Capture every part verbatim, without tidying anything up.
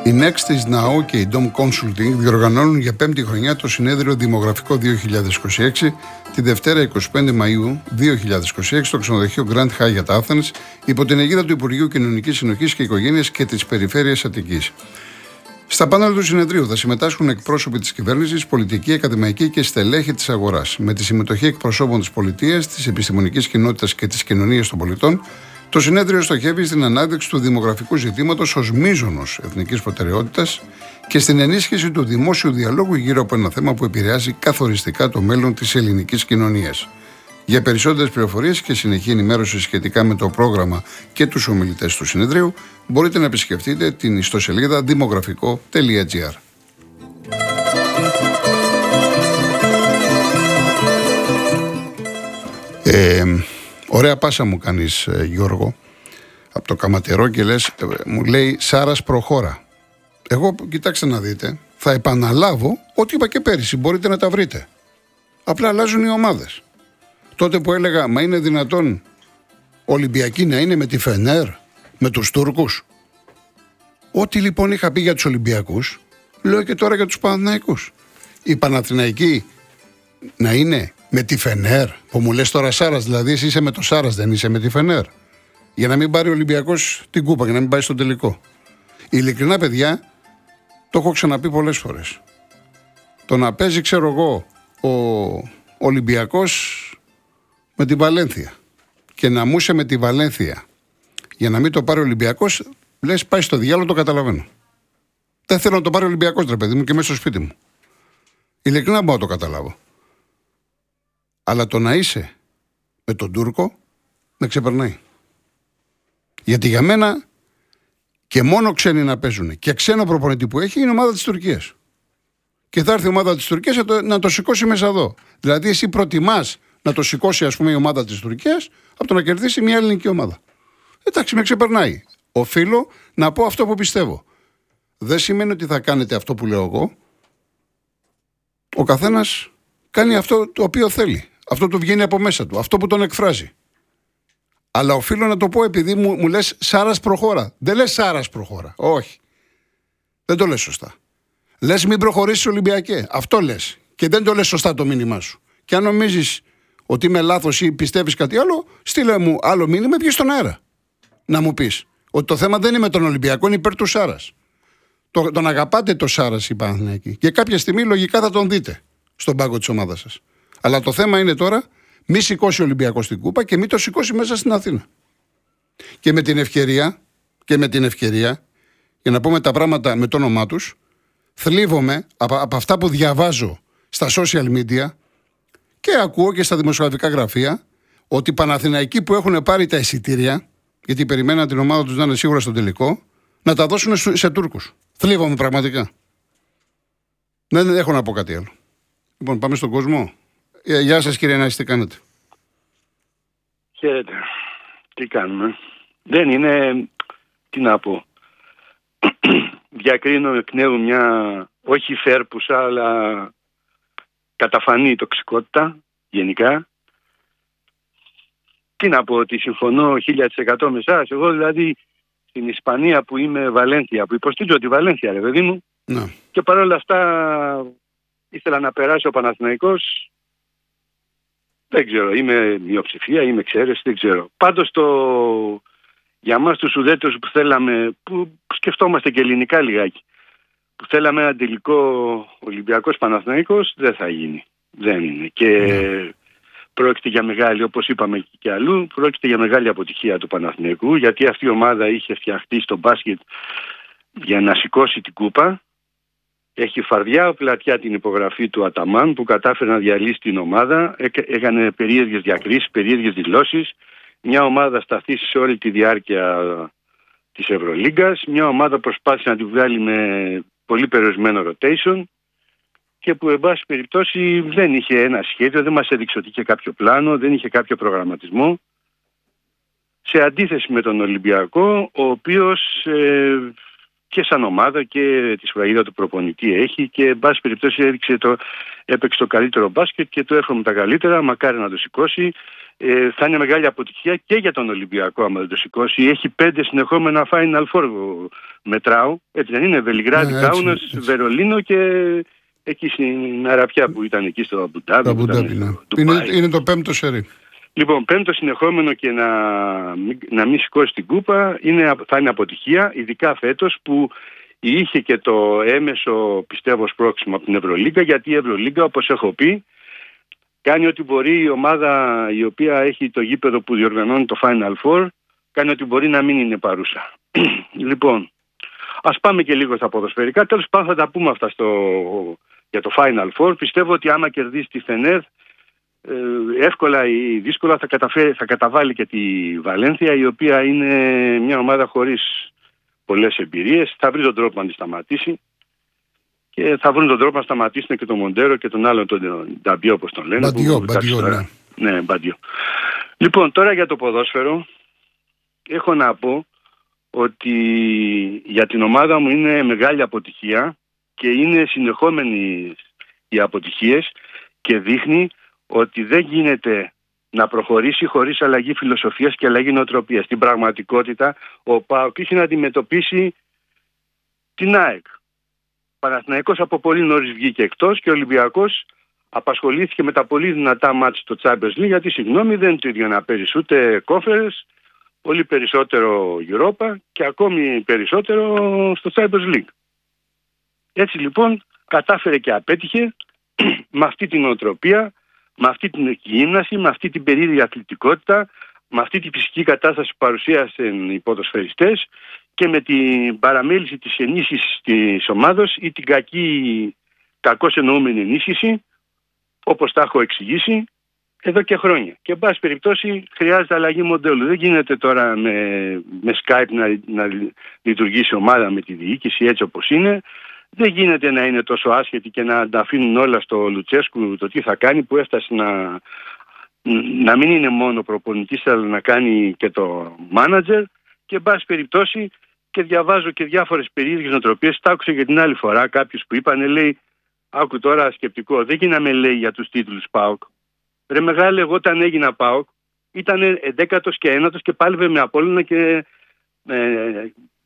Η Next is Now και η Dom Consulting διοργανώνουν για πέμπτη χρονιά το συνέδριο Δημογραφικό δύο χιλιάδες είκοσι έξι τη Δευτέρα εικοστή πέμπτη Μαΐου δύο χιλιάδες είκοσι έξι στο ξενοδοχείο Grand Hyatt Athens υπό την αιγίδα του Υπουργείου Κοινωνικής Συνοχής και Οικογένειας και της Περιφέρειας Αττικής. Στα πάνελ του συνεδρίου θα συμμετάσχουν εκπρόσωποι της κυβέρνησης, πολιτικοί, ακαδημαϊκοί και στελέχη της αγοράς. Με τη συμμετοχή εκπροσώπων της πολιτείας, της επιστημονικής κοινότητας και της κοινωνίας των πολιτών, το συνέδριο στοχεύει στην ανάδειξη του δημογραφικού ζητήματος ως μείζωνος εθνικής προτεραιότητας και στην ενίσχυση του δημόσιου διαλόγου γύρω από ένα θέμα που επηρεάζει καθοριστικά το μέλλον της ελληνικής κοινωνίας. Για περισσότερες πληροφορίες και συνεχή ενημέρωση σχετικά με το πρόγραμμα και τους ομιλητές του συνεδρίου, μπορείτε να επισκεφτείτε την ιστοσελίδα δημογραφικό τελεία τζι άρ. Ε, ωραία πάσα μου κάνεις, Γιώργο, από το Καματερό και λες, μου λέει Σάρας προχώρα. Εγώ, κοιτάξτε να δείτε, θα επαναλάβω ό,τι είπα και πέρυσι, μπορείτε να τα βρείτε. Απλά αλλάζουν οι ομάδες. Τότε που έλεγα, μα είναι δυνατόν Ολυμπιακοί να είναι με τη Φενέρ, με τους Τούρκους. Ό,τι λοιπόν είχα πει για τους Ολυμπιακούς, λέω και τώρα για τους Παναθηναϊκούς. Οι Παναθηναϊκοί να είναι με τη Φενέρ, που μου λες τώρα Σάρας, δηλαδή εσύ είσαι με το Σάρας, δεν είσαι με τη Φενέρ. Για να μην πάρει ο Ολυμπιακός την κούπα και να μην πάει στο τελικό. Ειλικρινά, παιδιά, το έχω ξαναπεί πολλές φορές. Το να παίζει, ξέρω εγώ, ο Ολυμπιακός με τη Βαλένθια και να μούσε με τη Βαλένθια για να μην το πάρει ο Ολυμπιακός, λες πάει στο διάλογο, το καταλαβαίνω. Δεν θέλω να το πάρει ο Ολυμπιακός, ρε παιδί μου, και μέσα στο σπίτι μου. Ειλικρινά μπορώ να το καταλάβω. Αλλά το να είσαι με τον Τούρκο με ξεπερνάει. Γιατί για μένα και μόνο ξένοι να παίζουν και ξένο προπονητή που έχει είναι η ομάδα της Τουρκίας. Και θα έρθει η ομάδα της Τουρκίας να το, να το σηκώσει μέσα εδώ. Δηλαδή εσύ προτιμάς να το σηκώσει, ας πούμε, η ομάδα της Τουρκίας από το να κερδίσει μια ελληνική ομάδα. Εντάξει, με ξεπερνάει. Οφείλω να πω αυτό που πιστεύω. Δεν σημαίνει ότι θα κάνετε αυτό που λέω εγώ. Ο καθένας κάνει αυτό το οποίο θέλει. Αυτό του βγαίνει από μέσα του. Αυτό που τον εκφράζει. Αλλά οφείλω να το πω επειδή μου, μου λες Σάρας προχώρα. Δεν λες Σάρας προχώρα. Όχι. Δεν το λες σωστά. Λες μην προχωρήσεις Ολυμπιακέ. Αυτό λες. Και δεν το λες σωστά το μήνυμά σου. Και αν νομίζεις ότι είμαι λάθος ή πιστεύεις κάτι άλλο, στείλε μου άλλο μήνυμα, βγες στον αέρα. Να μου πεις ότι το θέμα δεν είναι με τον Ολυμπιακό, είναι υπέρ του Σάρας. Το, τον αγαπάτε το Σάρας οι Παναθηναϊκοί. Και κάποια στιγμή λογικά θα τον δείτε στον πάγκο της ομάδας σας. Αλλά το θέμα είναι τώρα μη σηκώσει ο Ολυμπιακός την κούπα και μη το σηκώσει μέσα στην Αθήνα. Και με την ευκαιρία, και με την ευκαιρία, για να πούμε τα πράγματα με το όνομά τους, θλίβομαι από, από αυτά που διαβάζω στα social media και ακούω και στα δημοσιογραφικά γραφεία ότι οι Παναθηναϊκοί που έχουν πάρει τα εισιτήρια, γιατί περιμέναν την ομάδα τους να είναι σίγουρα στο τελικό, να τα δώσουν σε, σε Τούρκους. Θλίβομαι πραγματικά. Δεν έχω να πω κάτι άλλο. Λοιπόν, πάμε στον κόσμο. Ε, γεια σας κύριε Νάση, τι κάνετε? Χαίρετε. Τι κάνουμε? Δεν είναι, τι να πω, διακρίνω εκ νέου μια όχι φέρπουσα αλλά καταφανή τοξικότητα γενικά. Τι να πω, ότι συμφωνώ χίλια τοις εκατό με εσάς. Εγώ δηλαδή στην Ισπανία που είμαι Βαλένθια, που υποστήριζω τη Βαλένθια, ρε παιδί μου, ναι. Και παρόλα αυτά ήθελα να περάσει ο Παναθηναϊκός. Δεν ξέρω, είμαι μειοψηφία, είμαι εξαίρεση, δεν ξέρω. Πάντως το, για μας τους ουδέτερους που θέλαμε, που σκεφτόμαστε και ελληνικά λιγάκι, που θέλαμε ένα τελικό Ολυμπιακός Παναθηναϊκός, δεν θα γίνει. Δεν είναι. Και ναι. Πρόκειται για μεγάλη, όπως είπαμε και αλλού, πρόκειται για μεγάλη αποτυχία του Παναθηναϊκού, γιατί αυτή η ομάδα είχε φτιαχτεί στο μπάσκετ για να σηκώσει την κούπα. Έχει φαρδιά πλατιά την υπογραφή του Αταμάν που κατάφερε να διαλύσει την ομάδα, έκανε περίεργες διακρίσεις, περίεργες δηλώσεις. Μια ομάδα σταθής σε όλη τη διάρκεια της Ευρωλίγκας, μια ομάδα προσπάθησε να τη βγάλει με πολύ περιορισμένο rotation και που εν πάση περιπτώσει δεν είχε ένα σχέδιο, δεν μας έδειξε ότι είχε κάποιο πλάνο, δεν είχε κάποιο προγραμματισμό. Σε αντίθεση με τον Ολυμπιακό, ο οποίος ε, και σαν ομάδα και τη σφραγίδα του προπονητή έχει και εν πάση περιπτώσει έδειξε το, έπαιξε το καλύτερο μπάσκετ και του εύχομαι τα καλύτερα, μακάρι να το σηκώσει. Ε, θα είναι μεγάλη αποτυχία και για τον Ολυμπιακό άμα δεν το σηκώσει. Έχει πέντε συνεχόμενα Final Four μετράω, έτσι δεν είναι? Βελιγράδι, ναι, Κάουνας, Βερολίνο και εκεί στην Αραπιά που ήταν εκεί στο Αμπουντάμπι. Ναι. Είναι, είναι το πέμπτο σερί. Λοιπόν, πέμπτο συνεχόμενο και να, να μην σηκώσει την κούπα είναι, θα είναι αποτυχία, ειδικά φέτος που είχε και το έμεσο πιστεύω σπρώξιμο από την Ευρωλίγκα, γιατί η Ευρωλίγκα, όπως έχω πει, κάνει ό,τι μπορεί η ομάδα η οποία έχει το γήπεδο που διοργανώνει το Final Four, κάνει ό,τι μπορεί να μην είναι παρούσα. Λοιπόν, ας πάμε και λίγο στα ποδοσφαιρικά. Τέλος πάντων θα τα πούμε αυτά στο, για το Final Four. Πιστεύω ότι άμα κερδίσει τη Φενέρ, ε, εύκολα ή δύσκολα θα, καταφέρει, θα καταβάλει και τη Βαλένθια, η οποία είναι μια ομάδα χωρίς πολλές εμπειρίες. Θα βρει τον τρόπο να τη σταματήσει. Και θα βρουν τον τρόπο να σταματήσουν και τον Μοντέρο και τον άλλον τον Νταμπιό, όπως τον λένε. Μπαντιό, Μπαντιό, ναι. Ναι, Μπαντιό. Λοιπόν, τώρα για το ποδόσφαιρο έχω να πω ότι για την ομάδα μου είναι μεγάλη αποτυχία και είναι συνεχόμενοι οι αποτυχίες και δείχνει ότι δεν γίνεται να προχωρήσει χωρίς αλλαγή φιλοσοφίας και αλλαγή νοοτροπίας. Στην πραγματικότητα ο ΠΑΟΚ είχε να αντιμετωπίσει την ΑΕΚ. Παναθηναϊκός από πολύ νωρίς βγήκε εκτός και ο Ολυμπιακός απασχολήθηκε με τα πολύ δυνατά μάτς στο Champions League, γιατί συγγνώμη δεν είναι το ίδιο να παίρνεις ούτε Conference, πολύ περισσότερο Europa και ακόμη περισσότερο στο Champions League. Έτσι λοιπόν κατάφερε και απέτυχε με αυτή την νοοτροπία, με αυτή την γύμναση, με αυτή την περίεργη αθλητικότητα, με αυτή την φυσική κατάσταση που παρουσίασαν οι ποδοσφαιριστές και με την παραμέληση της ενίσχυσης της ομάδος ή την κακή, κακώς εννοούμενη ενίσχυση, όπως τα έχω εξηγήσει εδώ και χρόνια. Και εν πάση περιπτώσει χρειάζεται αλλαγή μοντέλου. Δεν γίνεται τώρα με, με Skype να, να λειτουργήσει ομάδα με τη διοίκηση έτσι όπως είναι. Δεν γίνεται να είναι τόσο άσχετη και να τα αφήνουν όλα στο Λουτσέσκου το τι θα κάνει, που έφτασε να, να μην είναι μόνο προπονητής αλλά να κάνει και το μάνατζερ. Και εν πάση περιπτώσει και διαβάζω και διάφορες περίεργες νοοτροπίες. Τα άκουσα και την άλλη φορά κάποιους που είπανε, λέει, άκου τώρα σκεπτικό, δεν γίναμε λέει για τους τίτλους ΠΑΟΚ. Ρε μεγάλε, εγώ όταν έγινα ΠΑΟΚ ήταν δέκατος και ένατος και πάλευε με Απόλλωνα και, ε,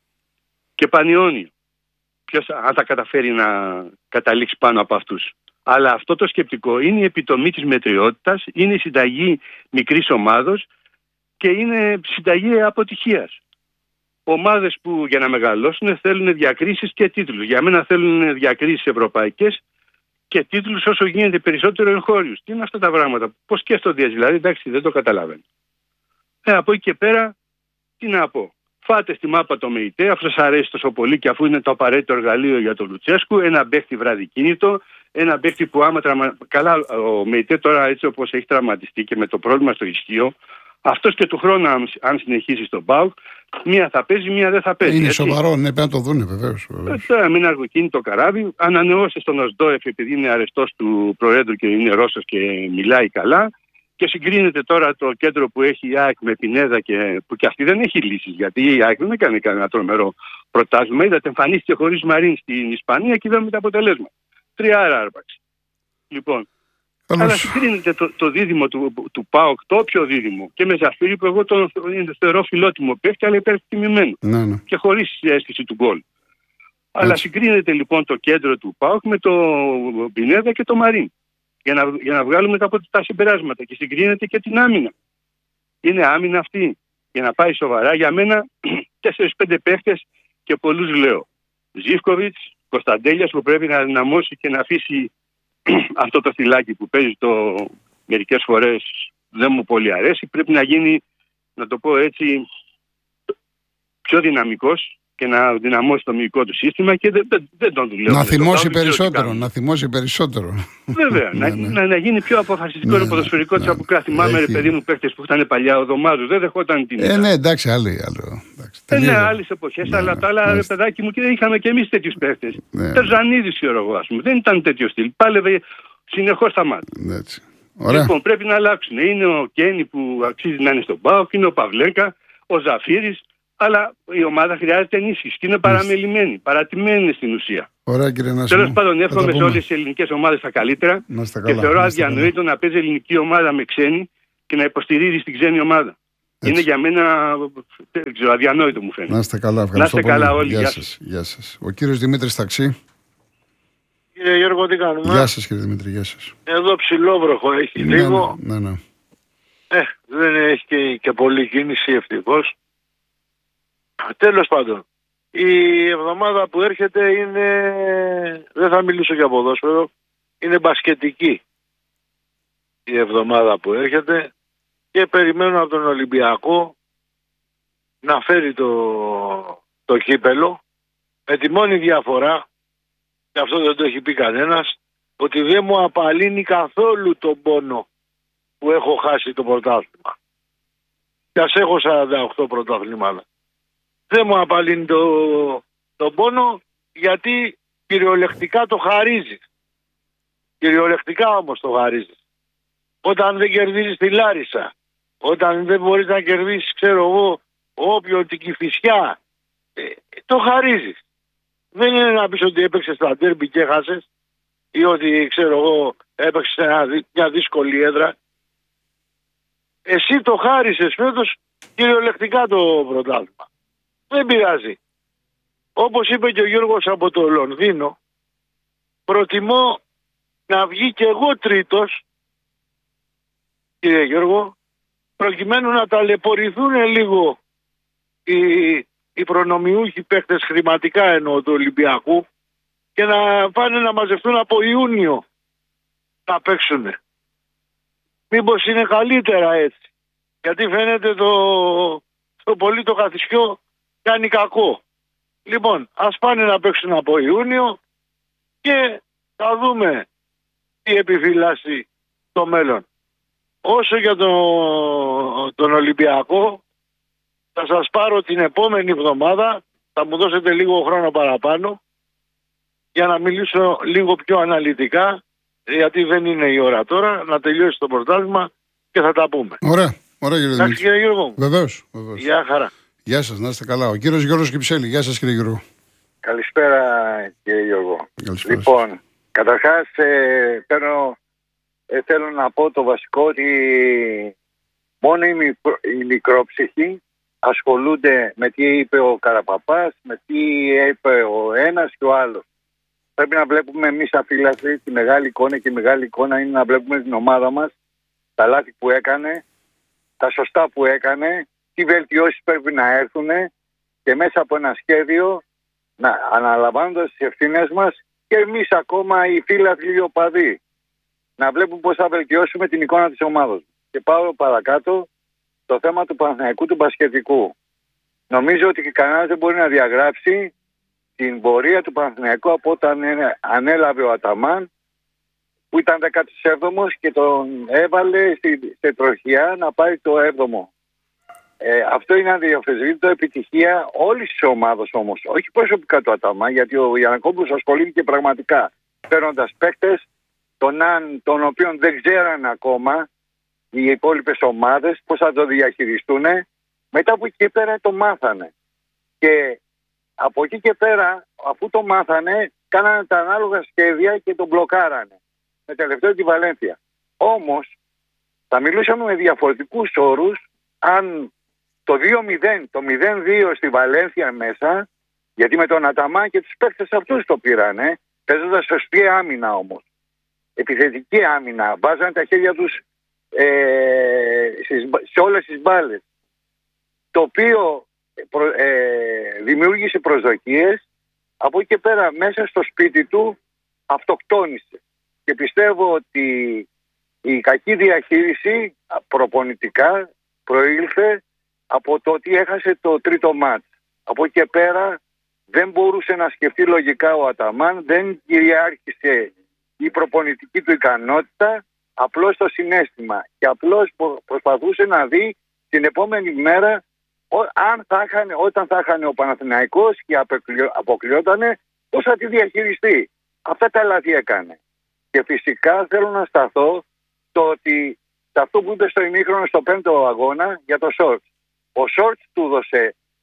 και Πανιόνιο. Ποιος αν θα καταφέρει να καταλήξει πάνω από αυτούς. Αλλά αυτό το σκεπτικό είναι η επιτομή της μετριότητας, είναι η συνταγή μικρής ομάδος και είναι συνταγή αποτυχίας. Ομάδες που για να μεγαλώσουν θέλουν διακρίσεις και τίτλους. Για μένα θέλουν διακρίσεις ευρωπαϊκές και τίτλους όσο γίνεται περισσότερο εγχώριους. Τι είναι αυτά τα πράγματα, πώς σκέφτονται δηλαδή, εντάξει δεν το καταλαβαίνω. Ε, από εκεί και πέρα, τι να πω. Φάτε στη μάπα το ΜΕΙΤΕ, αφού σας αρέσει τόσο πολύ και αφού είναι το απαραίτητο εργαλείο για τον Λουτσέσκου, ένα παίχτη βραδικίνητο, ένα παίχτη που άμα τραυμα... Καλά, ο ΜΕΙΤΕ τώρα έτσι όπως έχει τραυματιστεί και με το πρόβλημα στο ισχύο, αυτός και του χρόνου αν συνεχίσει στον ΠΑΟΚ, μία θα παίζει, μία δεν θα παίζει. Είναι έτσι. Σοβαρό, ναι, πρέπει να το δούνε βεβαίως. Τώρα μην αργοκίνει το καράβι, ανανεώσε τον Οσντόεφ επειδή είναι αρεστός του Προέδρου και είναι Ρώσος και μιλάει καλά. Και συγκρίνεται τώρα το κέντρο που έχει η ΑΕΚ με Πινέδα και που και αυτή δεν έχει λύσεις. Γιατί η ΑΕΚ δεν έκανε κανένα τρομερό προτάσμα. Είδατε, εμφανίστηκε χωρίς Μαρίν στην Ισπανία και είδαμε τα αποτελέσματα. Τριάρα άρπαξε. Λοιπόν, Καλώς. Αλλά συγκρίνεται το, το δίδυμο του, του ΠΑΟΚ, το όποιο δίδυμο, και με Ζαφύρι που εγώ τον θεωρώ φιλότιμο παίχτη, αλλά υπερτιμημένο. Ναι, ναι. Και χωρίς αίσθηση του γκολ. Αλλά συγκρίνεται λοιπόν το κέντρο του ΠΑΟΚ με το Πινέδα και το Μαρίν. Για να, για να βγάλουμε τα, τα συμπεράσματα. Και συγκρίνεται και την άμυνα. Είναι άμυνα αυτή. Για να πάει σοβαρά, για μένα τέσσερις πέντε παίχτες και πολλούς λέω. Ζίβκοβιτς, Κωνσταντέλιας που πρέπει να δυναμώσει και να αφήσει αυτό το θυλάκι που παίζει το μερικές φορές δεν μου πολύ αρέσει. Πρέπει να γίνει, να το πω έτσι, πιο δυναμικός και να δυναμώσει το μυϊκό του σύστημα και δεν, δεν, δεν τον δουλεύω. Να θυμώσει περισσότερο, να θυμώσει περισσότερο. Βέβαια, να, ναι, ναι. Να, να γίνει πιο αποφασιστικό ναι, ποδοσφαιρικό της ναι, από κάθε. Θυμάμαι ρε παιδί μου παίκτες που ήταν παλιά οδομάδους, δεν δεχόταν την. Ε, ναι, εντάξει, άλλοι. άλλο. Ε, ναι, άλλες εποχές, ναι, αλλά ναι, τα άλλα ναι, παιδάκι μου και δεν είχαμε και εμείς τέτοιους παίκτες. Ναι. Τερζανίδης ξέρω εγώ, ας πούμε, δεν ήταν τέτοιο στυλ. Πάλευε συνεχώς στα μάτια. Λοιπόν, πρέπει να αλλάξουν. Είναι ο Κένι που αξίζει να είναι στον ΠΑΟΚ, είναι ο Παυλέκα, ο Ζαφύρης. αλλά η ομάδα χρειάζεται ενίσχυση και είναι παραμελημένη, παρατημένη είναι στην ουσία. Ωραία, κύριε Νάσιμο. Τέλος πάντων, εύχομαι σε όλες τις ελληνικές ομάδες τα καλύτερα και θεωρώ αδιανοήτο να παίζει ελληνική ομάδα με ξένη και να υποστηρίζει την ξένη ομάδα. Έτσι. Είναι για μένα, δεν ξέρω, αδιανόητο μου φαίνεται. Να είστε καλά, ευχαριστώ. Να είστε πολύ. καλά όλοι. Γεια, Γεια σας. Γεια σας. Ο κύριος Δημήτρης Ταξί. Κύριε Γιώργο, τι κάνουμε? Γεια σας, κύριε Δημήτρη, γεια σας. Εδώ ψηλόβροχο έχει ναι, λίγο. Ναι, ναι. Ε, δεν έχει και, και πολλή κίνηση, ευτυχώς. Τέλος πάντων, η εβδομάδα που έρχεται είναι, δεν θα μιλήσω για ποδόσφαιρο, είναι μπασκετική η εβδομάδα που έρχεται και περιμένω από τον Ολυμπιακό να φέρει το, το κύπελο με τη μόνη διαφορά, και αυτό δεν το έχει πει κανένας, ότι δεν μου απαλύνει καθόλου τον πόνο που έχω χάσει το πρωτάθλημα. Και ας έχω σαράντα οκτώ πρωταθλήματα. Δεν μου απαλύνει το, τον πόνο, γιατί κυριολεκτικά το χαρίζεις. Κυριολεκτικά όμως το χαρίζεις. Όταν δεν κερδίζεις τη Λάρισα, όταν δεν μπορείς να κερδίσεις, ξέρω εγώ, όποιον, την Κηφισιά, ε, το χαρίζεις. Δεν είναι να πεις ότι έπαιξες στα ντέρμπι και έχασες, ή ότι, ξέρω εγώ, έπαιξες σε μια δύσκολη έδρα. Εσύ το χάρισες φέτος κυριολεκτικά το πρωτάθλημα. Δεν πειράζει. Όπως είπε και ο Γιώργος από το Λονδίνο, προτιμώ να βγει και εγώ τρίτος, κύριε Γιώργο, προκειμένου να ταλαιπωρηθούν λίγο οι, οι προνομιούχοι παίκτες χρηματικά, εννοώ του Ολυμπιακού, και να πάνε να μαζευτούν από Ιούνιο να παίξουν. Μήπως είναι καλύτερα έτσι? Γιατί φαίνεται το, το πολύ το καθισιό κάνει κακό. Λοιπόν, ας πάνε να παίξουν από Ιούνιο και θα δούμε τι επιφυλάσσει το μέλλον. Όσο για τον, τον Ολυμπιακό, θα σας πάρω την επόμενη εβδομάδα, θα μου δώσετε λίγο χρόνο παραπάνω, για να μιλήσω λίγο πιο αναλυτικά, γιατί δεν είναι η ώρα τώρα, να τελειώσει το πρωτάθλημα και θα τα πούμε. Ωραία, ωραία κύριε Δημήτρη. κύριε Γιώργο. Βεβαίως, βεβαίως. Γεια χαρά. Γεια σας, να είστε καλά. Ο κύριος Γιώργος Κυψέλη. Γεια σας, κύριε Γιώργο. Καλησπέρα, κύριε Γιώργο. Καλησπέρα. Λοιπόν, καταρχάς ε, θέλω, ε, θέλω να πω το βασικό, ότι μόνο οι, μικρο, οι μικρόψυχοι ασχολούνται με τι είπε ο Καραπαπάς, με τι είπε ο ένας και ο άλλος. Πρέπει να βλέπουμε εμείς σαν φίλαθλοι τη μεγάλη εικόνα, και η μεγάλη εικόνα είναι να βλέπουμε την ομάδα μας, τα λάθη που έκανε, τα σωστά που έκανε, τι βελτιώσεις πρέπει να έρθουν, και μέσα από ένα σχέδιο, να, αναλαμβάνοντας τις ευθύνες μας, και εμείς ακόμα οι φίλαθλοι, οι οπαδοί, να βλέπουμε πώς θα βελτιώσουμε την εικόνα της ομάδας. Και πάω παρακάτω, το θέμα του Παναθηναϊκού του μπασκετικού. Νομίζω ότι κανένας δεν μπορεί να διαγράψει την πορεία του Παναθηναϊκού από όταν ανέλαβε ο Αταμάν, που ήταν δέκατος έβδομος και τον έβαλε στη, στη τροχιά να πάρει το έβδομο. Ε, αυτό είναι αδιαφεσβήτητο επιτυχία όλης της ομάδας όμως, όχι προσωπικά του Αταμάν, γιατί ο Γιαννακόπουλος ασχολήθηκε πραγματικά παίρνοντας παίκτες τον, τον οποίων δεν ξέραν ακόμα οι υπόλοιπες ομάδες πώς θα το διαχειριστούν. Μετά από εκεί και πέρα το μάθανε. Και από εκεί και πέρα, αφού το μάθανε, κάνανε τα ανάλογα σχέδια και τον μπλοκάρανε. Με τελευταίο τη Βαλένθια. Όμως, θα μιλούσαμε με διαφορετικούς όρους αν το δύο μηδέν, το μηδέν δύο στη Βαλένθια μέσα, γιατί με τον Αταμά και τους παίκτες αυτούς το πήρανε, παίζοντας σωστή άμυνα όμως. Επιθετική άμυνα. Βάζανε τα χέρια τους ε, σε όλες τις μπάλες. Το οποίο προ, ε, δημιούργησε προσδοκίες. Από εκεί και πέρα μέσα στο σπίτι του αυτοκτόνησε. Και πιστεύω ότι η κακή διαχείριση προπονητικά προήλθε από το ότι έχασε το τρίτο μάτς. Από εκεί και πέρα δεν μπορούσε να σκεφτεί λογικά ο Αταμάν, δεν κυριάρχησε η προπονητική του ικανότητα, απλώς το συναίσθημα. Και απλώς προσπαθούσε να δει την επόμενη μέρα, αν θα είχαν, όταν θα είχαν ο Παναθηναϊκός και αποκλειότανε, πώς θα τη διαχειριστεί. Αυτά τα λάθη έκανε. Και φυσικά θέλω να σταθώ το ότι σε αυτό που είπε στο ημίχρονο στο πέμπτο αγώνα για το Σόρτς. Ο Σόρτς του έδωσε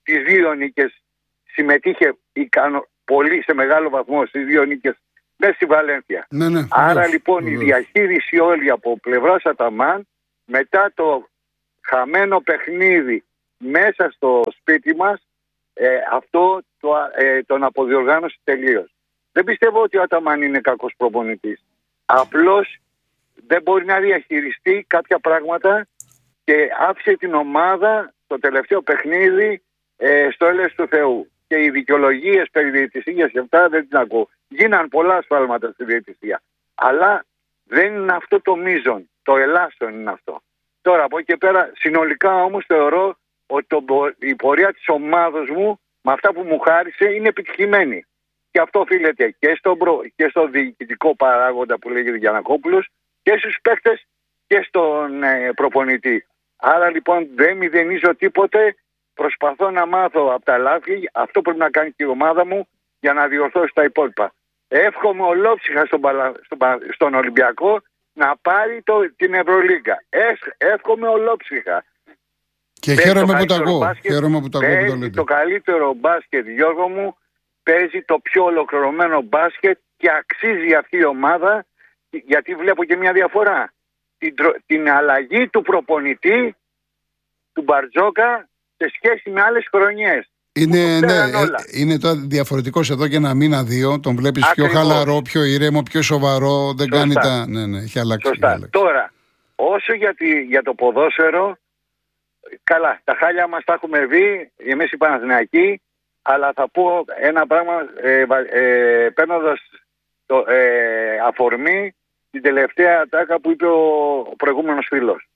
τις δύο νίκες συμμετείχε ικανο, πολύ σε μεγάλο βαθμό στις δύο νίκες μέσα στη Βαλένθια. Ναι, ναι, Άρα βεβαίως, λοιπόν βεβαίως. η διαχείριση όλη από πλευράς Αταμάν, μετά το χαμένο παιχνίδι μέσα στο σπίτι μας, ε, αυτό το, ε, τον αποδιοργάνωσε τελείως. Δεν πιστεύω ότι ο Αταμάν είναι κακός προπονητής. Απλώς δεν μπορεί να διαχειριστεί κάποια πράγματα και άφησε την ομάδα το τελευταίο παιχνίδι ε, στο έλεος του Θεού. Και οι δικαιολογίες περί διαιτησίας και αυτά δεν την ακούω. Γίναν πολλά ασφάλματα στη διαιτησία. Αλλά δεν είναι αυτό το μείζον. Το ελάστον είναι αυτό. Τώρα από εκεί και πέρα, συνολικά όμως θεωρώ ότι το, η πορεία της ομάδος μου με αυτά που μου χάρισε είναι επιτυχημένη. Και αυτό οφείλεται και στο, προ, και στο διοικητικό παράγοντα που λέγεται Γιαννακόπουλος και στους παίκτες και στον ε, προπονητή. Άρα λοιπόν δεν μηδενίζω τίποτε. Προσπαθώ να μάθω από τα λάθη. Αυτό πρέπει να κάνει και η ομάδα μου για να διορθώσει τα υπόλοιπα. Εύχομαι ολόψυχα στον, στον, στον Ολυμπιακό να πάρει το, την Ευρωλίγκα. Εύχομαι ολόψυχα. Και παίζει χαίρομαι το που τα ακούω. μπάσκετ, Χαίρομαι που τα ακούω που το παίζει λέτε. το καλύτερο μπάσκετ, Γιώργο μου. Παίζει το πιο ολοκληρωμένο μπάσκετ και αξίζει αυτή η ομάδα, γιατί βλέπω και μια διαφορά. Την, την αλλαγή του προπονητή, του Μπαρτζόκα, σε σχέση με άλλες χρονιές. Είναι, ναι, είναι τώρα διαφορετικός εδώ και ένα μήνα δύο. Τον βλέπεις πιο χαλαρό, πιο ηρέμο, πιο σοβαρό. Δεν Σωστά. κάνει τα. Ναι, ναι, έχει αλλάξει. Σωστά. Έχει αλλάξει. Τώρα, όσο για, τη, για το ποδόσφαιρο, καλά, τα χάλια μας τα έχουμε δει, εμείς οι Παναθηναϊκοί, αλλά θα πω ένα πράγμα ε, ε, παίρνοντας το, ε, αφορμή την τελευταία ατάκα που είπε ο, ο προηγούμενος φίλος.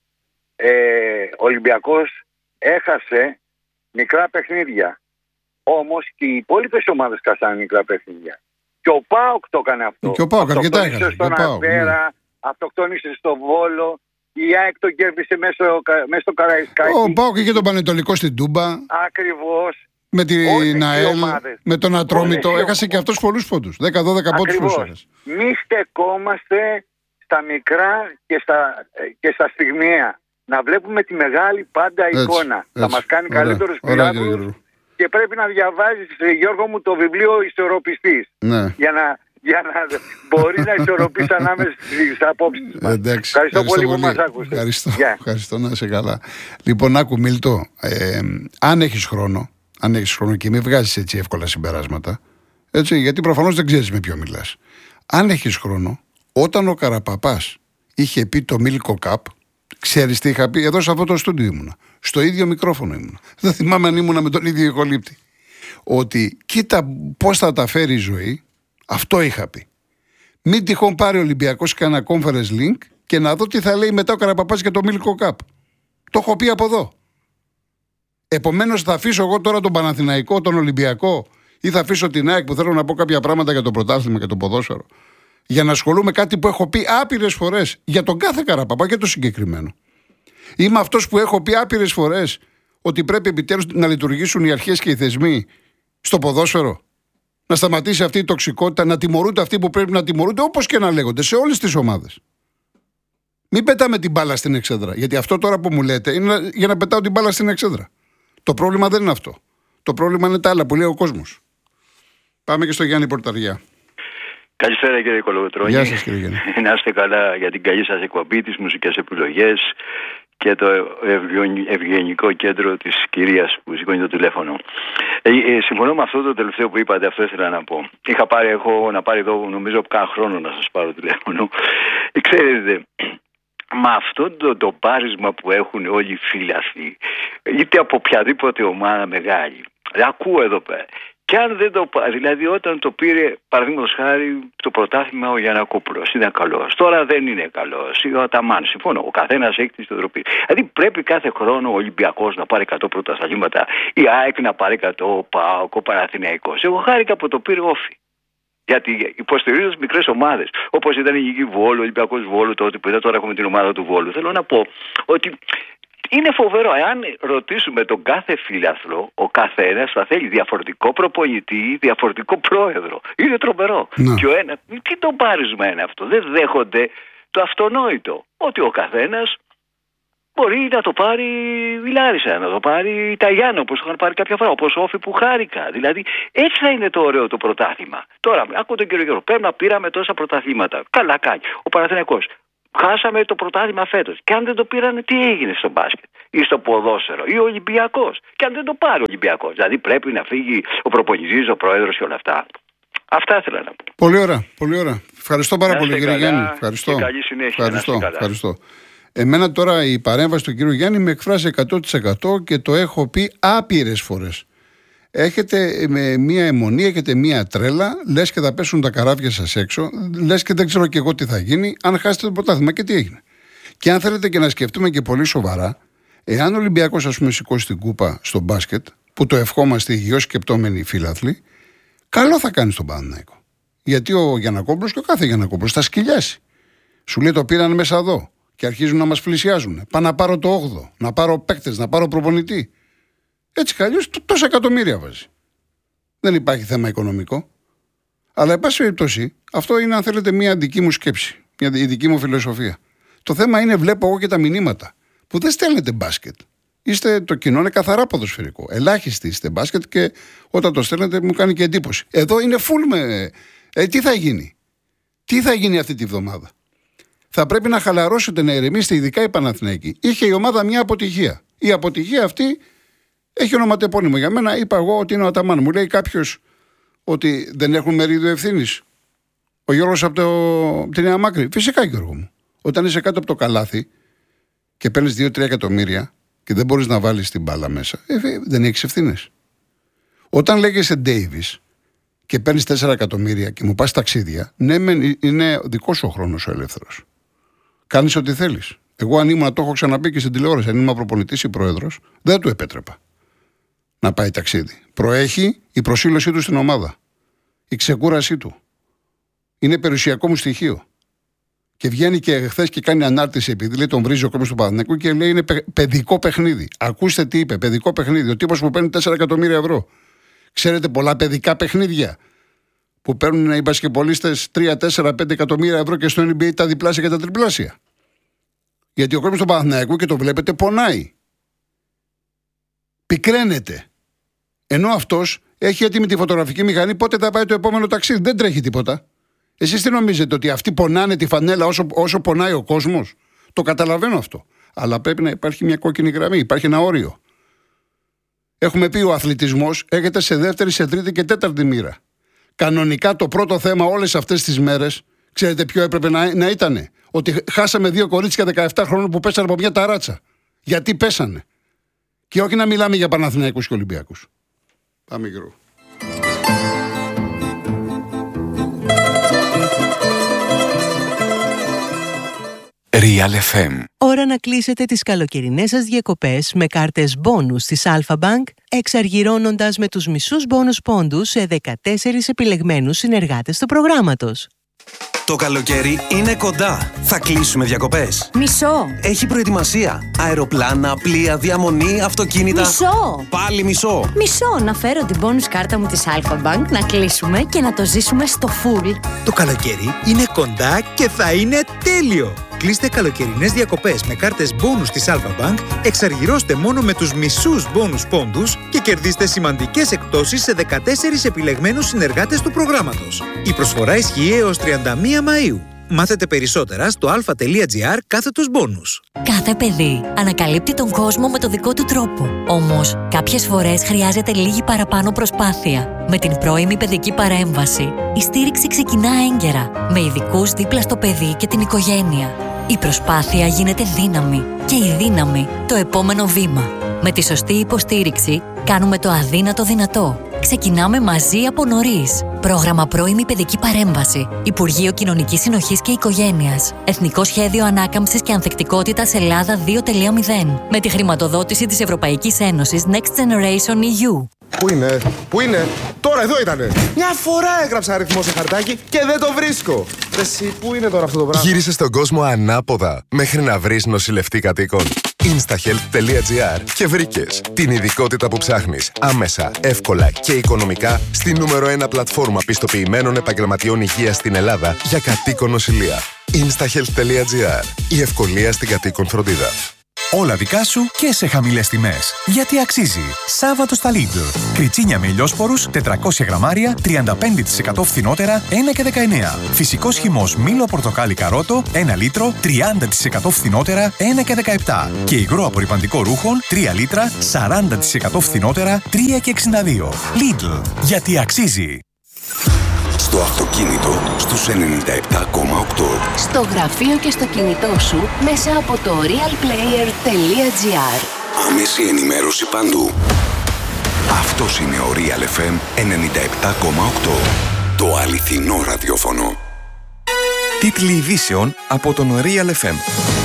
Ε, ο Ολυμπιακός έχασε μικρά παιχνίδια. Όμως και οι υπόλοιπες ομάδες κασάνε μικρά παιχνίδια. Και ο ΠΑΟΚ το έκανε αυτό. Και ο ΠΑΟΚ αρκετά αυτοκτόνησε έχασε. στον Αβέρα, ναι. Αυτοκτόνησε στο Βόλο. Η ΑΕΚ το κέρδισε μέσα στο, μέσα στο Καραϊσκάκι. Ο ΠΑΟΚ είχε τον Πανετολικό στην Τούμπα. Ακριβώς. Με την ΑΕΛ, με τον Ατρόμητο. Έχασε και αυτός πολλούς πόντους. δέκα δώδεκα πόντους έχασε. Μη στεκόμαστε στα μικρά και στα, και στα στιγμιαία. Να βλέπουμε τη μεγάλη πάντα έτσι, εικόνα. Έτσι. Θα μας κάνει καλύτερους πιλάτους. Και πρέπει να διαβάζεις, Γιώργο μου, το βιβλίο Ισορροπιστής. Ναι. Για να, για να μπορεί να ισορροπήσει ανάμεσα στις απόψεις μας. Εντάξει, ευχαριστώ, ευχαριστώ πολύ, πολύ που μας άκουσες. Ευχαριστώ, yeah. ευχαριστώ, να είσαι καλά. Λοιπόν, άκου Μίλτο, ε, αν έχεις χρόνο, αν έχεις χρόνο και μην βγάζεις έτσι εύκολα συμπεράσματα, έτσι, γιατί προφανώς δεν ξέρεις με ποιο μιλάς. Αν έχεις χρόνο, όταν ο Καραπαπάς είχε πει το Μίλκο Cup, ξέρεις τι είχα πει, εδώ σε αυτό το στούντιο ήμουνα. Στο ίδιο μικρόφωνο ήμουνα. Δεν θυμάμαι αν ήμουνα με τον ίδιο ηχολήπτη. Ότι κοίτα πώς θα τα φέρει η ζωή, αυτό είχα πει. Μην τυχόν πάρει ο Ολυμπιακός κανένα conference link και να δω τι θα λέει μετά ο Καραπαπάς για το Μίλκο Cup. Το έχω πει από εδώ. Επομένως θα αφήσω εγώ τώρα τον Παναθηναϊκό, τον Ολυμπιακό ή θα αφήσω την ΑΕΚ που θέλω να πω κάποια πράγματα για το πρωτάθλημα και το ποδόσφαιρο. Για να ασχολούμαι κάτι που έχω πει άπειρες φορές για τον κάθε Καραπαπά και το συγκεκριμένο. Είμαι αυτός που έχω πει άπειρες φορές ότι πρέπει επιτέλους να λειτουργήσουν οι αρχές και οι θεσμοί στο ποδόσφαιρο. Να σταματήσει αυτή η τοξικότητα, να τιμωρούνται αυτοί που πρέπει να τιμωρούνται, όπως και να λέγονται, σε όλες τις ομάδες. Μην πετάμε την μπάλα στην εξέδρα. Γιατί αυτό τώρα που μου λέτε είναι για να πετάω την μπάλα στην εξέδρα. Το πρόβλημα δεν είναι αυτό. Το πρόβλημα είναι τα άλλα που λέει ο κόσμος. Πάμε και στο Γιάννη Πορταριά. Καλησπέρα κύριε Κολοκοτρώνη. Γεια σας κύριε Γιάννη. Να είστε καλά για την καλή σας εκπομπή, τις μουσικές επιλογές και το ευγενικό κέντρο της κυρίας που σηκώνει το τηλέφωνο. Ε, ε, συμφωνώ με αυτό το τελευταίο που είπατε, αυτό ήθελα να πω. Είχα πάρει, έχω να πάρει εδώ νομίζω κάνα χρόνο να σας πάρω τηλέφωνο. Ε, ξέρετε, με αυτό το, το πάρισμα που έχουν όλοι οι φίλαθλοι, είτε από οποιαδήποτε ομάδα μεγάλη, ακούω εδώ πέρα. Και αν δεν το πάρει, δηλαδή όταν το πήρε, παραδείγματος χάρη, το πρωτάθλημα ο Γιαννακόπουλος, ήταν καλός. Τώρα δεν είναι καλός. Ο Αταμάν, συμφωνώ. Ο καθένας έχει τη στοδροπή. Δηλαδή πρέπει κάθε χρόνο ο Ολυμπιακός να πάρει εκατό πρωταθλήματα, η ΑΕΚ να πάρει εκατό, ο ΠΑΟΚ, ο Παναθηναϊκός. Εγώ χάρηκα που το πήρε όφη. Γιατί υποστηρίζω τις μικρές ομάδες. Όπως ήταν η Γηγή Βόλου, ο Ολυμπιακός Βόλου, τότε που ήταν, τώρα έχουμε την ομάδα του Βόλου. Θέλω να πω ότι. Είναι φοβερό, εάν ρωτήσουμε τον κάθε φίλαθλο, ο καθένας θα θέλει διαφορετικό προπονητή, διαφορετικό πρόεδρο. Είναι τρομερό. Ναι. Και ο ένα, τι το πάρισμα είναι αυτό. Δεν δέχονται το αυτονόητο. Ότι ο καθένας Μπορεί να το πάρει η Λάρισα, να το πάρει η Ταγιάννη, όπως είχαν πάρει κάποια φορά, όπως Όφη που χάρηκα. Δηλαδή, έτσι θα είναι το ωραίο το πρωτάθλημα. Τώρα, ακούω τον κύριο Γιώργο, πρέπει να πήραμε τόσα πρωταθλήματα. Καλά κάνει. Ο Παναθηναϊκός. Χάσαμε το πρωτάθλημα φέτος. Και αν δεν το πήρανε, τι έγινε στο μπάσκετ ή στο ποδόσφαιρο ή ο Ολυμπιακός. Και αν δεν το πάρει ο Ολυμπιακός. Δηλαδή, πρέπει να φύγει ο προπονητής, ο πρόεδρος και όλα αυτά. Αυτά ήθελα να πω. Πολύ ωραία, πολύ ωραία. Ευχαριστώ πάρα πολύ, κύριε Γιάννη. Ευχαριστώ. Και καλή συνέχεια. Ευχαριστώ. Ευχαριστώ. Εμένα τώρα η παρέμβαση του κύριου Γιάννη με εκφράζει εκατό τοις εκατό και το έχω πει άπειρες φορές. Έχετε με μία αιμονή, έχετε μία τρέλα, λες και θα πέσουν τα καράβια σας έξω, λες και δεν ξέρω και εγώ τι θα γίνει, αν χάσετε το πρωτάθλημα και τι έγινε. Και αν θέλετε και να σκεφτούμε και πολύ σοβαρά, εάν ο Ολυμπιακός, ας πούμε, σηκώσει την κούπα στο μπάσκετ, που το ευχόμαστε υγιώς σκεπτόμενοι φίλαθλοι, καλό θα κάνει στον Παναθηναϊκό. Γιατί ο Γιαννακόπουλος και ο κάθε Γιαννακόπουλος θα σκυλιάσει. Σου λέει το πήραν μέσα εδώ και αρχίζουν να μας πλησιάζουν. Πάω να πάρω το όγδοο, να πάρω παίκτες, να πάρω προπονητή. Έτσι κι αλλιώς τόσα εκατομμύρια βάζει. Δεν υπάρχει θέμα οικονομικό. Αλλά, εν πάση περιπτώσει, αυτό είναι, αν θέλετε, μια δική μου σκέψη, μια η δική μου φιλοσοφία. Το θέμα είναι, βλέπω εγώ και τα μηνύματα που δεν στέλνετε μπάσκετ. Είστε, το κοινό είναι καθαρά ποδοσφαιρικό. Ελάχιστοι είστε μπάσκετ και όταν το στέλνετε μου κάνει και εντύπωση. Εδώ είναι full με. Ε, τι θα γίνει. Τι θα γίνει αυτή τη βδομάδα. Θα πρέπει να χαλαρώσετε, να ηρεμήσετε, ειδικά η Παναθηναϊκή. Είχε η ομάδα μια αποτυχία. Η αποτυχία αυτή έχει ονοματεπώνυμο. Για μένα είπα εγώ ότι είναι ο Αταμάν. Μου λέει κάποιος ότι δεν έχουν μερίδιο ευθύνης. Ο Γιώργος από, το, από την Νέα Μάκρη. Φυσικά, Γιώργο μου. Όταν είσαι κάτω από το καλάθι και παίρνεις δύο τρία εκατομμύρια και δεν μπορείς να βάλεις την μπάλα μέσα, ε, δεν έχεις ευθύνες. Όταν λέγεσαι Ντέιβις και παίρνεις τέσσερα εκατομμύρια και μου πας ταξίδια, ναι, είναι δικός σου ο χρόνος ο ελεύθερος. Κάνεις ό,τι θέλεις. Εγώ, αν ήμουν, το έχω ξαναπεί και στην τηλεόραση, αν ήμουν προπονητής ή πρόεδρος, δεν του επέτρεπα να πάει ταξίδι. Προέχει η προσήλωσή του στην ομάδα. Η ξεκούρασή του. Είναι περιουσιακό μου στοιχείο. Και βγαίνει και χθες και κάνει ανάρτηση, επειδή λέει τον βρίζει ο κόσμος του Παναθηναϊκού και λέει είναι παιδικό παιχνίδι. Ακούστε τι είπε, παιδικό παιχνίδι. Ο τύπος που παίρνει τέσσερα εκατομμύρια ευρώ. Ξέρετε πολλά παιδικά παιχνίδια που παίρνουν οι μπασκετμπολίστες τρία, τέσσερα, πέντε εκατομμύρια ευρώ και στο N B A τα διπλάσια και τα τριπλάσια. Γιατί ο κόσμος του Παναθηναϊκού, και το βλέπετε, πονάει. Πικραίνεται. Ενώ αυτός έχει έτοιμη τη φωτογραφική μηχανή, πότε θα πάει το επόμενο ταξίδι. Δεν τρέχει τίποτα. Εσείς τι νομίζετε, ότι αυτοί πονάνε τη φανέλα όσο, όσο πονάει ο κόσμος? Το καταλαβαίνω αυτό. Αλλά πρέπει να υπάρχει μια κόκκινη γραμμή, υπάρχει ένα όριο. Έχουμε πει ο αθλητισμός έρχεται σε δεύτερη, σε τρίτη και τέταρτη μοίρα. Κανονικά το πρώτο θέμα όλες αυτές τις μέρες, ξέρετε ποιο έπρεπε να, να ήτανε? Ότι χάσαμε δύο κορίτσια δεκαεπτά χρόνων που πέσανε από μια ταράτσα. Γιατί πέσανε? Και όχι να μιλάμε για Παναθηναϊκούς και Ολυμπιακούς. Πάμε γύρω. Real εφ εμ. Ώρα να κλείσετε τις καλοκαιρινές σας διακοπές με κάρτες μπόνους της Alpha Bank, εξαργυρώνοντας με τους μισούς μπόνους πόντους σε δεκατέσσερις επιλεγμένους συνεργάτες του προγράμματος. Το καλοκαίρι είναι κοντά. Θα κλείσουμε διακοπές. Μισό. Έχει προετοιμασία. Αεροπλάνα, πλοία, διαμονή, αυτοκίνητα. Μισό. Πάλι μισό. Μισό. Να φέρω την bonus κάρτα μου της Alpha Bank, να κλείσουμε και να το ζήσουμε στο full. Το καλοκαίρι είναι κοντά και θα είναι τέλειο. Κλείστε καλοκαιρινές διακοπές με κάρτες μπόνους της Alpha Bank, εξαργυρώστε μόνο με τους μισούς μπόνους πόντους και κερδίστε σημαντικές εκπτώσεις σε δεκατέσσερις επιλεγμένους συνεργάτες του προγράμματος. Η προσφορά ισχύει έως τριάντα μία Μαΐου. Μάθετε περισσότερα στο alpha.gr κάθετος μπόνους. Κάθε παιδί ανακαλύπτει τον κόσμο με το δικό του τρόπο. Όμως, κάποιες φορές χρειάζεται λίγη παραπάνω προσπάθεια. Με την πρώιμη παιδική παρέμβαση, η στήριξη ξεκινά έγκαιρα, με ειδικούς δίπλα στο παιδί και την οικογένεια. Η προσπάθεια γίνεται δύναμη και η δύναμη το επόμενο βήμα. Με τη σωστή υποστήριξη, κάνουμε το αδύνατο δυνατό. Ξεκινάμε μαζί από νωρίς. Πρόγραμμα πρώιμη παιδική παρέμβαση. Υπουργείο Κοινωνικής Συνοχής και Οικογένειας. Εθνικό Σχέδιο Ανάκαμψης και Ανθεκτικότητας Ελλάδα δύο τελεία μηδέν. Με τη χρηματοδότηση της Ευρωπαϊκής Ένωσης Next Generation ι γιου. Πού είναι, πού είναι, τώρα εδώ ήτανε. Μια φορά έγραψα αριθμό σε χαρτάκι και δεν το βρίσκω. Εσύ, πού είναι τώρα αυτό το πράγμα? Γύρισε στον κόσμο ανάποδα μέχρι να βρεις νοσηλευτή κατοίκων. instahealth.gr και βρήκες την ειδικότητα που ψάχνεις άμεσα, εύκολα και οικονομικά στη νούμερο ένα πλατφόρμα πιστοποιημένων επαγγελματιών υγείας στην Ελλάδα για κατοίκον νοσηλεία. instahealth.gr. Η ευκολία στην κατοίκον φροντίδα. Όλα δικά σου και σε χαμηλές τιμές. Γιατί αξίζει. Σάββατο στα Lidl. Κριτσίνια με ηλιόσπορους τετρακόσια γραμμάρια, τριάντα πέντε τοις εκατό φθηνότερα, ένα και δεκαεννέα. Φυσικός χυμός μήλο πορτοκάλι καρότο, ένα λίτρο, τριάντα τοις εκατό φθηνότερα, ένα και δεκαεπτά. Και υγρό απορρυπαντικό ρούχων, τρία λίτρα, σαράντα τοις εκατό φθηνότερα, τρία και εξήντα δύο. Lidl. Γιατί αξίζει. Στο αυτοκίνητο στους ενενήντα επτά κόμμα οκτώ. Στο γραφείο και στο κινητό σου μέσα από το realplayer τελεία gr. Άμεση ενημέρωση παντού. Αυτός είναι ο Real εφ εμ ενενήντα επτά κόμμα οκτώ. Το αληθινό ραδιόφωνο. Τίτλοι ειδήσεων από τον Real εφ εμ.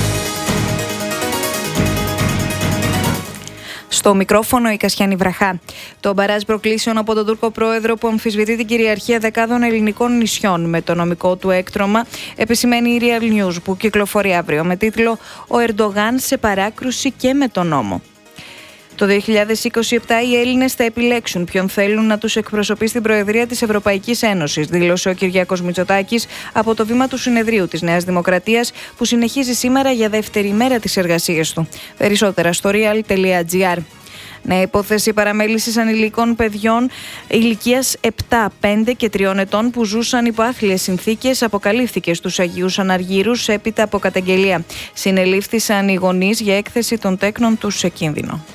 Στο μικρόφωνο η Κασιάνη Βραχά. Το μπαράζ προκλήσεων από τον Τούρκο πρόεδρο που αμφισβητεί την κυριαρχία δεκάδων ελληνικών νησιών με το νομικό του έκτρωμα, επισημαίνει η Real News που κυκλοφορεί αύριο με τίτλο «Ο Ερντογάν σε παράκρουση και με τον νόμο». Το δύο χιλιάδες είκοσι επτά οι Έλληνες θα επιλέξουν ποιον θέλουν να τους εκπροσωπεί στην Προεδρία της Ευρωπαϊκής Ένωσης, δήλωσε ο Κυριάκος Μητσοτάκης από το βήμα του συνεδρίου της Νέας Δημοκρατίας που συνεχίζει σήμερα για δεύτερη μέρα τις εργασίες του. Περισσότερα στο real τελεία gr. Νέα υπόθεση παραμέλησης ανηλικών παιδιών ηλικίας επτά, πέντε και τριών ετών που ζούσαν υπό άθλιες συνθήκες αποκαλύφθηκε στους Αγίους Αναργύρους έπειτα από καταγγελία. Συνελήφθησαν οι γονείς για έκθεση των τέκνων τους σε κίνδυνο.